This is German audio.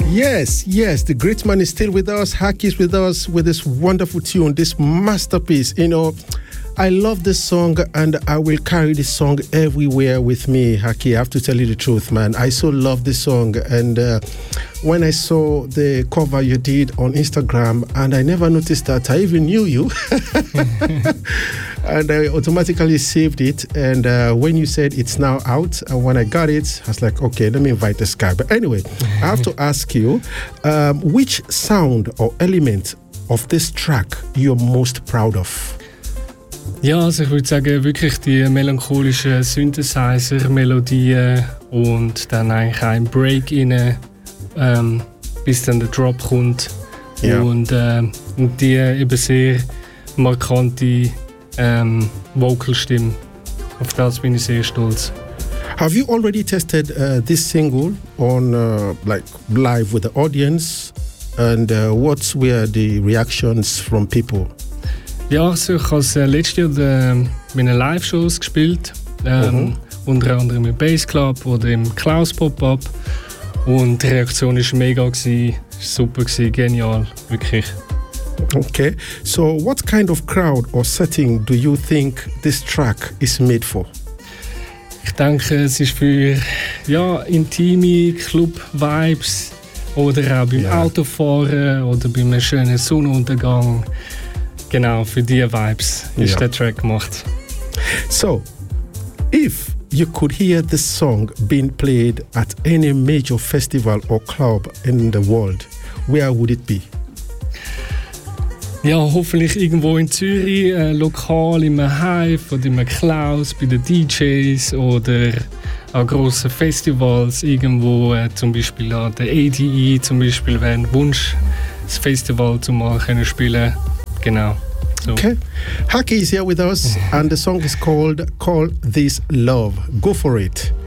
Yes, the great man is still with us. Haki is with us with this wonderful tune, this masterpiece. You know, I love this song and I will carry this song everywhere with me, Haki. I have to tell you the truth, man. I so love this song. And when I saw the cover you did on Instagram, and I never noticed that I even knew you. And I automatically saved it. And when you said it's now out, and when I got it, I was like, okay, let me invite this guy. But anyway, I have to ask you, which sound or element of this track you're most proud of? Ja, also ich würde sagen, wirklich die melancholischen Synthesizer-Melodien und dann eigentlich ein Break rein, bis dann der Drop kommt. Ja. Und die eben sehr markante Vocalstimme. Auf das bin ich sehr stolz. Have you already tested this single on like live with the audience? And what were the reactions from people? Ja, also ich habe letztes Jahr meine Live-Shows gespielt. Unter anderem im Bass Club oder im Klaus Pop-Up. Und die Reaktion war mega, super, genial, wirklich. Okay, so what kind of crowd or setting do you think this track is made for? Ich denke, es ist für intime Club-Vibes oder auch beim Autofahren oder bei einem schönen Sonnenuntergang. Genau, für diese Vibes ist der Track gemacht. So, if you could hear this song being played at any major festival or club in the world, where would it be? Ja, hoffentlich irgendwo in Zürich, lokal, in einem Hive oder in einem Klaus, bei den DJs oder an grossen Festivals, irgendwo zum Beispiel an der ADE, zum Beispiel wäre ein Wunsch, das Festival zu mal spielen. Genau. So. Okay. Haki is here with us and the song is called Call This Love. Go for it.